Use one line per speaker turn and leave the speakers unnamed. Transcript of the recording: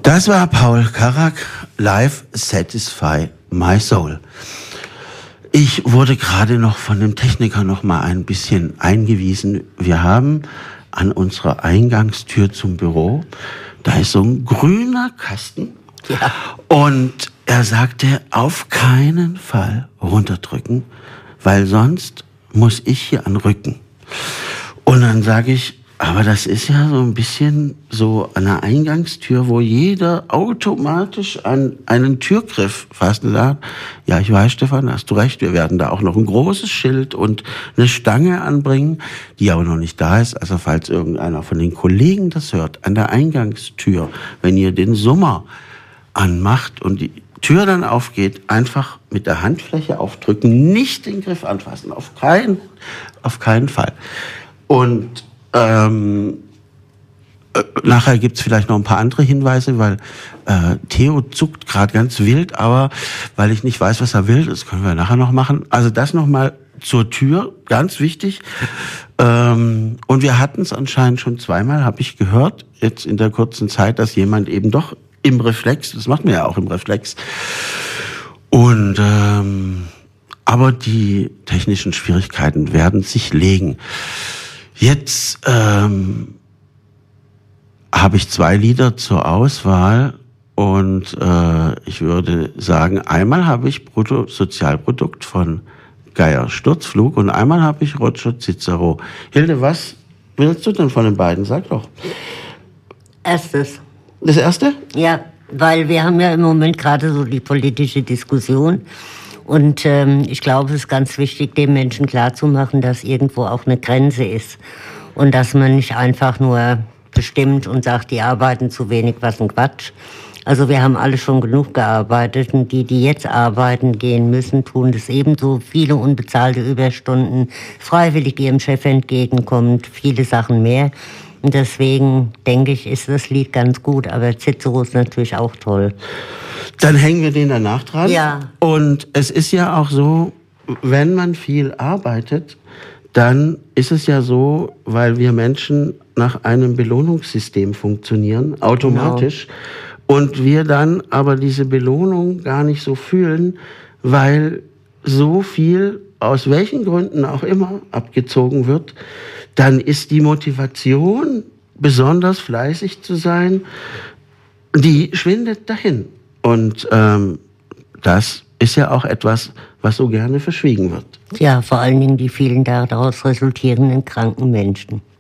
Das war Paul Karak, Live Satisfy My Soul. Ich wurde gerade noch von dem Techniker noch mal ein bisschen eingewiesen. Wir haben an unserer Eingangstür zum Büro, da ist so ein grüner Kasten. Ja. Und er sagte, auf keinen Fall runterdrücken, weil sonst muss ich hier an Rücken. Und dann sage ich, aber das ist ja so ein bisschen so eine Eingangstür, wo jeder automatisch an einen Türgriff fassen darf. Ja, ich weiß, Stefan, hast du recht. Wir werden da auch noch ein großes Schild und eine Stange anbringen, die aber noch nicht da ist. Also falls irgendeiner von den Kollegen das hört, an der Eingangstür, wenn ihr den Summer anmacht und die Tür dann aufgeht, einfach mit der Handfläche aufdrücken, nicht den Griff anfassen, auf keinen Fall. Und nachher gibt's vielleicht noch ein paar andere Hinweise, weil Theo zuckt gerade ganz wild, aber weil ich nicht weiß, was er will, das können wir nachher noch machen. Also das nochmal zur Tür, ganz wichtig. Und wir hatten es anscheinend schon zweimal, habe ich gehört, jetzt in der kurzen Zeit, dass jemand eben doch im Reflex, das macht man ja auch im Reflex. Und aber die technischen Schwierigkeiten werden sich legen. Jetzt habe ich 2 Lieder zur Auswahl und ich würde sagen, einmal habe ich Bruttosozialprodukt von Geier Sturzflug und einmal habe ich Roger Cicero. Hilde, was willst du denn von den beiden? Sag doch.
Erstes.
Das erste?
Ja, weil wir haben ja im Moment gerade so die politische Diskussion. Und ich glaube, es ist ganz wichtig, den Menschen klarzumachen, dass irgendwo auch eine Grenze ist. Und dass man nicht einfach nur bestimmt und sagt, die arbeiten zu wenig, was ein Quatsch. Also wir haben alle schon genug gearbeitet und die jetzt arbeiten gehen müssen, tun das ebenso. Viele unbezahlte Überstunden, freiwillig ihrem Chef entgegenkommt, viele Sachen mehr. Und deswegen denke ich, ist das Lied ganz gut. Aber Cicero ist natürlich auch toll.
Dann hängen wir den danach dran.
Ja.
Und es ist ja auch so, wenn man viel arbeitet, dann ist es ja so, weil wir Menschen nach einem Belohnungssystem funktionieren, automatisch. Genau. Und wir dann aber diese Belohnung gar nicht so fühlen, weil so viel, aus welchen Gründen auch immer, abgezogen wird, dann ist die Motivation, besonders fleißig zu sein, die schwindet dahin. Und das ist ja auch etwas, was so gerne verschwiegen wird.
Ja, vor allen Dingen die vielen daraus resultierenden kranken Menschen.